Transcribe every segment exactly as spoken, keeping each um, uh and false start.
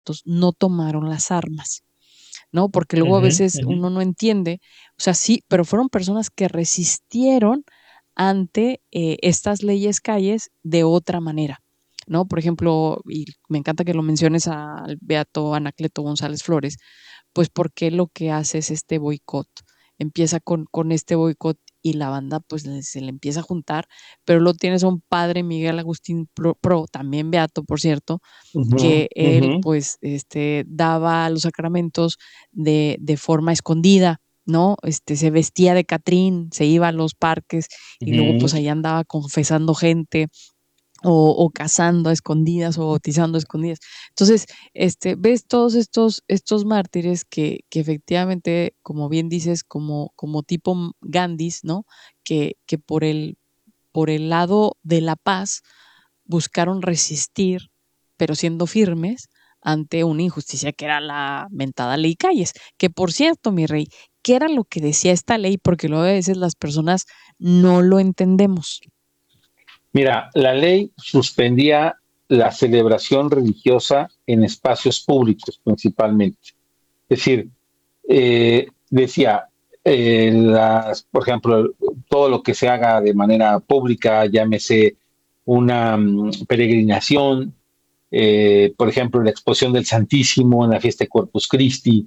beatos no tomaron las armas, ¿no? Porque luego a Ujú, veces ujú. uno no entiende, o sea, sí, pero fueron personas que resistieron ante eh, estas leyes calles de otra manera, ¿no? Por ejemplo, y me encanta que lo menciones al beato Anacleto González Flores, pues porque lo que hace es este boicot. Empieza con, con este boicot y la banda pues le- se le empieza a juntar, pero luego tienes a un padre, Miguel Agustín Pro, Pro, también beato, por cierto, Ujú, que él ujú. pues este, daba los sacramentos de, de forma escondida, ¿no? Este, se vestía de Catrín, se iba a los parques y luego Ujú. pues ahí andaba confesando gente o, o cazando a escondidas o bautizando a escondidas. Entonces, este, ves todos estos, estos mártires que, que efectivamente, como bien dices, como, como tipo Gandhis, ¿no? Que, que por el, por el lado de la paz buscaron resistir, pero siendo firmes ante una injusticia que era la mentada ley Calles, que por cierto, mi rey, ¿qué era lo que decía esta ley? Porque luego a veces las personas no lo entendemos. Mira, la ley suspendía la celebración religiosa en espacios públicos principalmente. Es decir, eh, decía, eh, las, por ejemplo, todo lo que se haga de manera pública, llámese una um, peregrinación, eh, por ejemplo, la exposición del Santísimo en la fiesta de Corpus Christi,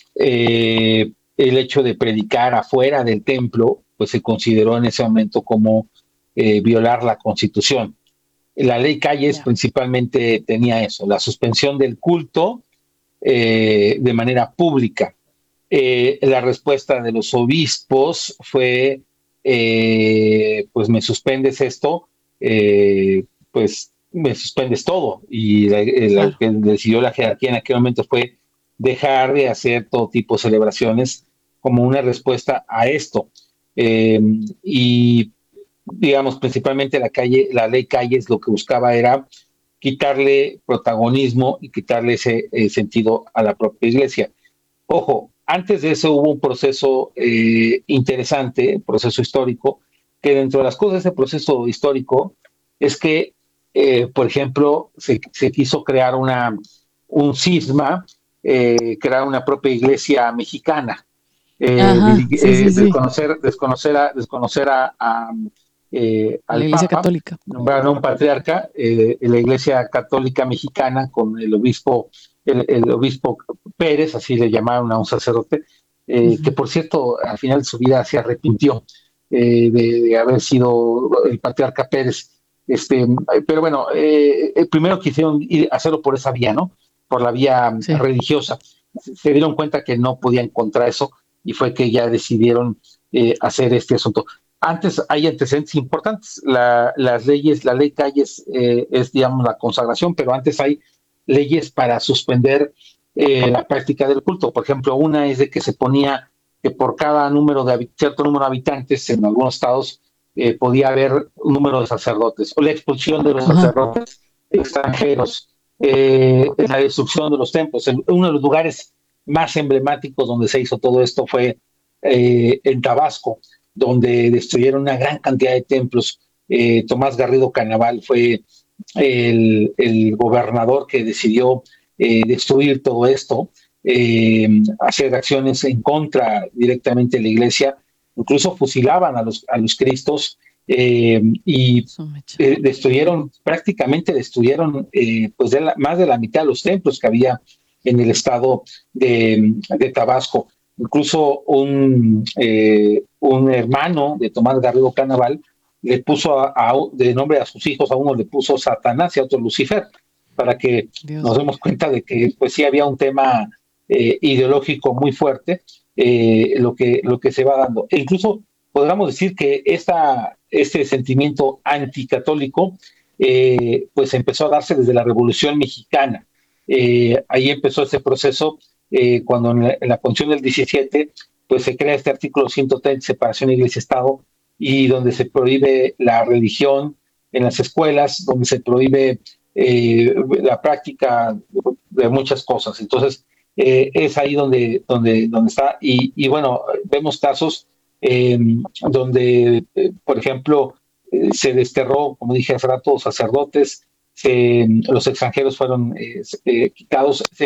eh, el hecho de predicar afuera del templo, pues se consideró en ese momento como eh, violar la Constitución. La ley Calles Ya. principalmente tenía eso, la suspensión del culto eh, de manera pública. Eh, la respuesta de los obispos fue, eh, pues me suspendes esto, eh, pues me suspendes todo. Y la, la Claro. que decidió la jerarquía en aquel momento fue dejar de hacer todo tipo de celebraciones como una respuesta a esto. Eh, y digamos, principalmente la calle, la ley Calles lo que buscaba era quitarle protagonismo y quitarle ese eh, sentido a la propia iglesia. Ojo, antes de eso hubo un proceso eh, interesante, un proceso histórico, que dentro de las cosas de ese proceso histórico es que, eh, por ejemplo, se, se, quiso crear una, un cisma, eh, crear una propia iglesia mexicana, eh, Ajá, sí, eh, sí, sí. desconocer, desconocer, a, desconocer a, a, eh, A la al Iglesia Papa, Católica. nombraron a un patriarca, eh, la Iglesia Católica Mexicana con el obispo, el, el obispo Pérez, así le llamaron a un sacerdote, eh, que Ujú. por cierto, al final de su vida se arrepintió eh, de, de, haber sido el patriarca Pérez. Este, pero bueno, eh, primero quisieron ir, hacerlo por esa vía, ¿no? Por la vía Sí. religiosa. Se dieron cuenta que no podían contra eso y fue que ya decidieron eh, hacer este asunto. Antes hay antecedentes importantes. La, las leyes, la ley Calles eh, es, digamos, la consagración, pero antes hay leyes para suspender eh, la práctica del culto. Por ejemplo, una es de que se ponía que por cada número de cierto número de habitantes en algunos estados eh, podía haber un número de sacerdotes o la expulsión de los Ajá. sacerdotes extranjeros, eh, la destrucción de los templos. En uno de los lugares más emblemáticos donde se hizo todo esto fue eh, en Tabasco, donde destruyeron una gran cantidad de templos. Eh, Tomás Garrido Canaval fue el, el gobernador que decidió eh, destruir todo esto, eh, hacer acciones en contra directamente de la iglesia, incluso fusilaban a los, a los cristos eh, y Sumecha. eh, destruyeron, prácticamente destruyeron eh, pues de la, más de la mitad de los templos que había en el estado de, de Tabasco. Incluso un, eh, un hermano de Tomás Garrido Canaval le puso a, a, de nombre a sus hijos, a uno le puso Satanás y a otro Lucifer, para que Dios nos demos mío. cuenta de que pues sí había un tema eh, ideológico muy fuerte, eh, lo, que, lo que se va dando. E incluso podríamos decir que esta, este sentimiento anticatólico eh, pues empezó a darse desde la Revolución Mexicana. Eh, ahí empezó ese proceso eh, cuando en la, en la Constitución del diecisiete pues se crea este artículo ciento treinta, separación iglesia-estado, y donde se prohíbe la religión en las escuelas, donde se prohíbe eh, la práctica de muchas cosas. Entonces, eh, es ahí donde, donde, donde está. Y, y bueno, vemos casos eh, donde, eh, por ejemplo, eh, se desterró, como dije hace rato, sacerdotes, se, los extranjeros fueron eh, eh, quitados, se